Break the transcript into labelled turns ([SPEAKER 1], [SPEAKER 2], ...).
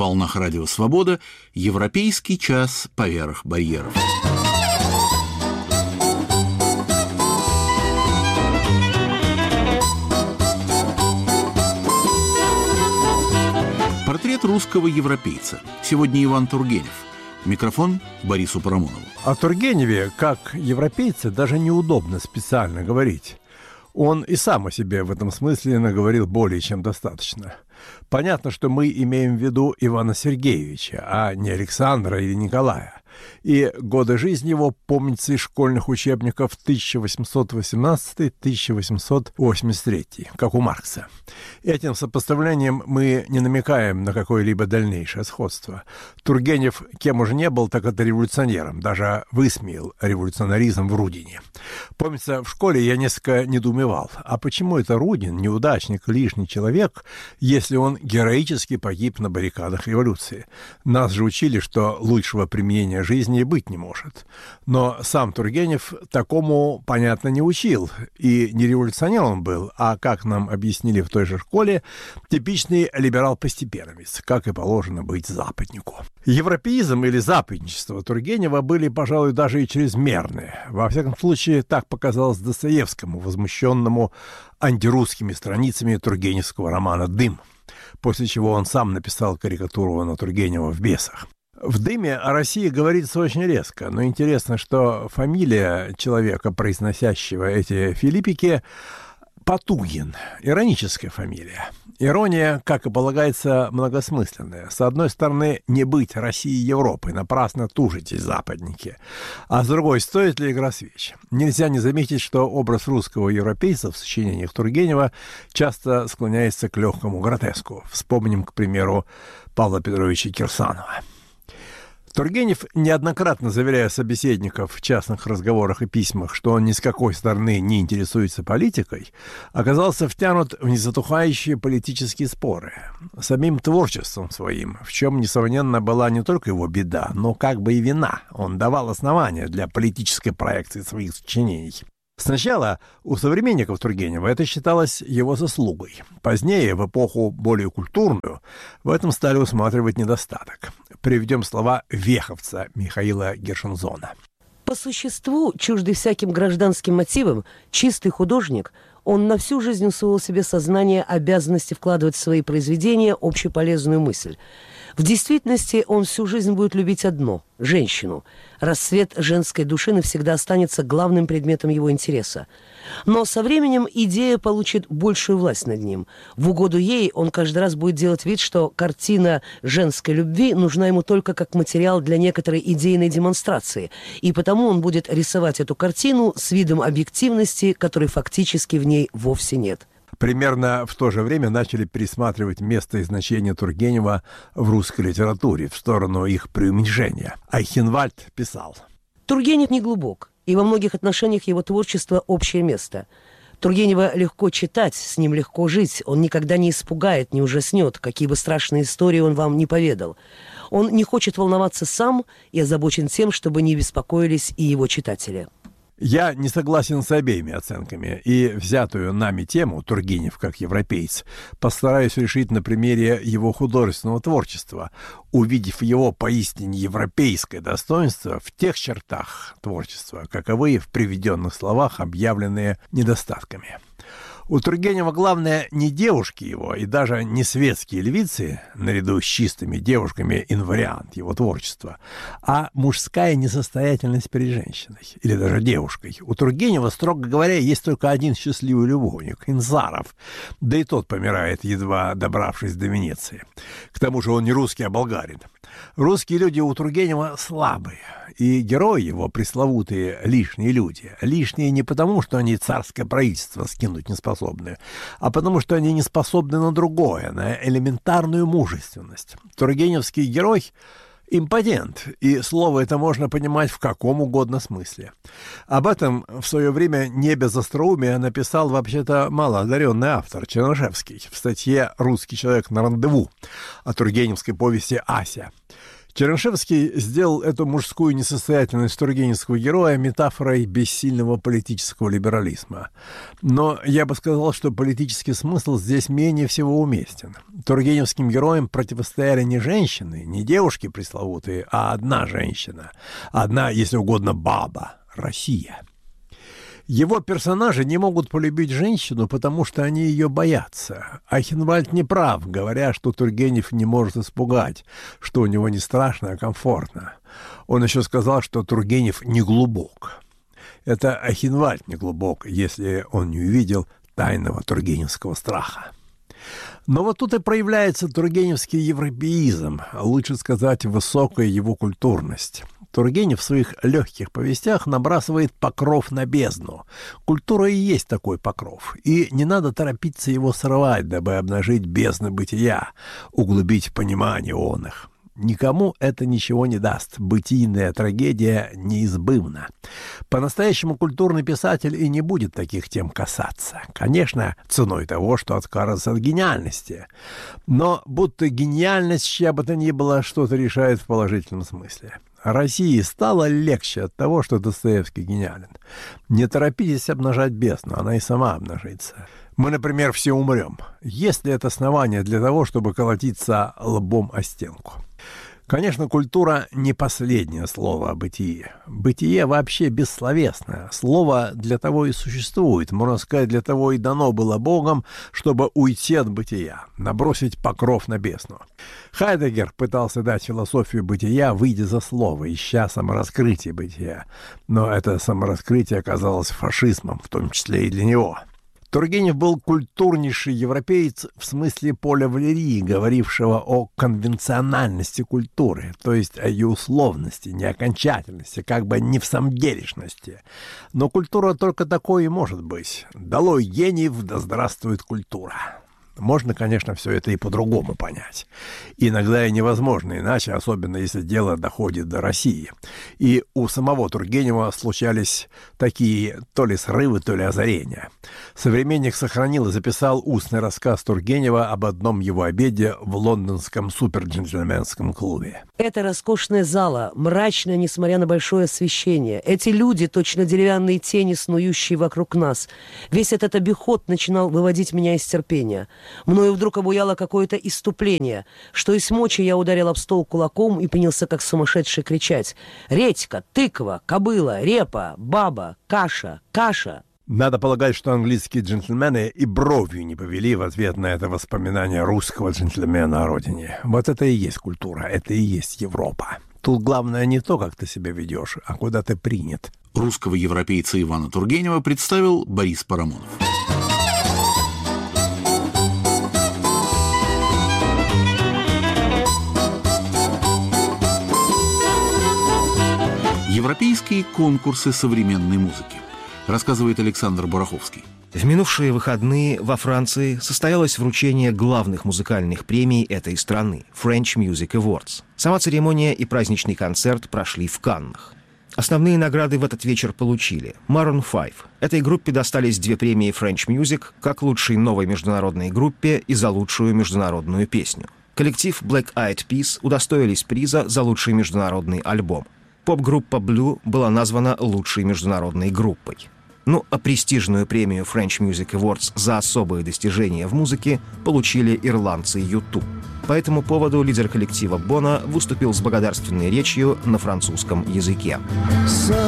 [SPEAKER 1] волнах Радио Свобода «Европейский час поверх барьеров». Портрет русского европейца. Сегодня Иван Тургенев. Микрофон Борису Парамонову.
[SPEAKER 2] О Тургеневе, как европейце, даже неудобно специально говорить. Он и сам о себе в этом смысле наговорил более чем достаточно. Понятно, что мы имеем в виду Ивана Сергеевича, а не Александра или Николая. И годы жизни его помнятся из школьных учебников 1818-1883, как у Маркса. Этим сопоставлением мы не намекаем на какое-либо дальнейшее сходство. Тургенев кем уже не был, так это революционером, даже высмеял революционаризм в Рудине. Помнится, в школе я несколько недоумевал, а почему это Рудин, неудачник, лишний человек, если он героически погиб на баррикадах революции? Нас же учили, что лучшего применения жизни быть не может. Но сам Тургенев такому, понятно, не учил. И не революционер он был, а, как нам объяснили в той же школе, типичный либерал-постепенновец, как и положено быть западнику. Европеизм или западничество Тургенева были, пожалуй, даже и чрезмерные. Во всяком случае, так показалось Достоевскому, возмущенному антирусскими страницами тургеневского романа «Дым», после чего он сам написал карикатуру на Тургенева в «Бесах». В «Дыме» о России говорится очень резко, но интересно, что фамилия человека, произносящего эти филиппики, Потугин, ироническая фамилия. Ирония, как и полагается, многосмысленная. С одной стороны, не быть Россией и Европой, напрасно тужитесь, западники. А с другой, стоит ли игра свеч? Нельзя не заметить, что образ русского европейца в сочинениях Тургенева часто склоняется к легкому гротеску. Вспомним, к примеру, Павла Петровича Кирсанова. Тургенев, неоднократно заверяя собеседников в частных разговорах и письмах, что он ни с какой стороны не интересуется политикой, оказался втянут в незатухающие политические споры. Самим творчеством своим, в чем, несомненно, была не только его беда, но как бы и вина. Он давал основания для политической проекции своих сочинений. Сначала у современников Тургенева это считалось его заслугой. Позднее, в эпоху более культурную, в этом стали усматривать недостаток. Приведем слова веховца Михаила Гершензона.
[SPEAKER 3] По существу, чуждый всяким гражданским мотивам, чистый художник, он на всю жизнь усвоил себе сознание обязанности вкладывать в свои произведения общеполезную мысль. В действительности он всю жизнь будет любить одно – женщину. Расцвет женской души навсегда останется главным предметом его интереса. Но со временем идея получит большую власть над ним. В угоду ей он каждый раз будет делать вид, что картина женской любви нужна ему только как материал для некоторой идейной демонстрации, и потому он будет рисовать эту картину с видом объективности, которой фактически в ней вовсе нет.
[SPEAKER 2] Примерно в то же время начали пересматривать место и значение Тургенева в русской литературе в сторону их преуменьшения. Айхенвальд писал:
[SPEAKER 3] Тургенев не глубок, и во многих отношениях его творчество – общее место. Тургенева легко читать, с ним легко жить, он никогда не испугает, не ужаснет, какие бы страшные истории он вам не поведал. Он не хочет волноваться сам и озабочен тем, чтобы не беспокоились и его читатели.
[SPEAKER 2] Я не согласен с обеими оценками, и взятую нами тему «Тургенев как европеец» постараюсь решить на примере его художественного творчества, увидев его поистине европейское достоинство в тех чертах творчества, каковы в приведенных словах объявленные недостатками. У Тургенева главное не девушки его и даже не светские львицы, наряду с чистыми девушками инвариант его творчества, а мужская несостоятельность перед женщиной или даже девушкой. У Тургенева, строго говоря, есть только один счастливый любовник – Инзаров, да и тот помирает, едва добравшись до Венеции. К тому же он не русский, а болгарин. Русские люди у Тургенева слабые, и герои его пресловутые лишние люди. Лишние не потому, что они царское правительство скинуть не способны, а потому, что они не способны на другое, на элементарную мужественность. Тургеневский герой – импотент, и слово это можно понимать в каком угодно смысле. Об этом в свое время не без остроумия написал вообще-то малоодаренный автор Чернышевский в статье «Русский человек на рандеву» о тургеневской повести «Ася». Чернышевский сделал эту мужскую несостоятельность тургеневского героя метафорой бессильного политического либерализма. Но я бы сказал, что политический смысл здесь менее всего уместен. Тургеневским героям противостояли не женщины, не девушки пресловутые, а одна женщина. Одна, если угодно, баба – Россия. Его персонажи не могут полюбить женщину, потому что они ее боятся. Айхенвальд не прав, говоря, что Тургенев не может испугать, что у него не страшно, а комфортно. Он еще сказал, что Тургенев не глубок. Это Айхенвальд не глубок, если он не увидел тайного тургеневского страха. Но вот тут и проявляется тургеневский европеизм, а лучше сказать, высокая его культурность. Тургенев в своих легких повестях набрасывает покров на бездну. Культура и есть такой покров, и не надо торопиться его срывать, дабы обнажить бездны бытия, углубить понимание он их. Никому это ничего не даст. Бытийная трагедия неизбывна. По-настоящему культурный писатель и не будет таких тем касаться. Конечно, ценой того, что откажется от гениальности. Но будто гениальность, чья бы то ни было, что-то решает в положительном смысле. России стало легче от того, что Достоевский гениален. Не торопитесь обнажать бездну, она и сама обнажится. Мы, например, все умрем. Есть ли это основание для того, чтобы колотиться лбом о стенку? Конечно, культура не последнее слово о бытии. Бытие вообще бессловесное. Слово для того и существует, можно сказать, для того и дано было Богом, чтобы уйти от бытия, набросить покров на бездну. Хайдеггер пытался дать философию бытия, выйдя за слово, ища самораскрытие бытия. Но это самораскрытие оказалось фашизмом, в том числе и для него. Тургенев был культурнейший европеец в смысле Поля Валерии, говорившего о конвенциональности культуры, то есть о ее условности, неокончательности, как бы не в самделишности. Но культура только такой и может быть. Долой гениев, да здравствует культура. Можно, конечно, все это и по-другому понять. Иногда и невозможно иначе, особенно если дело доходит до России. И у самого Тургенева случались такие то ли срывы, то ли озарения. Современник сохранил и записал устный рассказ Тургенева об одном его обеде в лондонском суперджентльменском клубе.
[SPEAKER 3] Это роскошная зала, мрачная, несмотря на большое освещение. Эти люди, точно деревянные тени, снующие вокруг нас. Весь этот обиход начинал выводить меня из терпения. Мною вдруг обуяло какое-то исступление. Что из мочи, я ударил об стол кулаком и принялся как сумасшедший кричать: «Редька, тыква, кобыла, репа, баба, каша, каша!»
[SPEAKER 2] Надо полагать, что английские джентльмены и бровью не повели в ответ на это воспоминание русского джентльмена о родине. Вот это и есть культура, это и есть Европа. Тут главное не то, как ты себя ведешь, а куда ты принят.
[SPEAKER 1] Русского европейца Ивана Тургенева представил Борис Парамонов. Европейские конкурсы современной музыки, рассказывает Александр Бараховский.
[SPEAKER 4] В минувшие выходные во Франции состоялось вручение главных музыкальных премий этой страны – French Music Awards. Сама церемония и праздничный концерт прошли в Каннах. Основные награды в этот вечер получили Maroon 5. Этой группе достались 2 премии French Music как лучшей новой международной группе и за лучшую международную песню. Коллектив Black Eyed Peas удостоились приза за лучший международный альбом. Поп-группа Blue была названа лучшей международной группой. Ну, а престижную премию French Music Awards за особые достижения в музыке получили ирландцы U2. По этому поводу лидер коллектива Боно выступил с благодарственной речью на французском языке.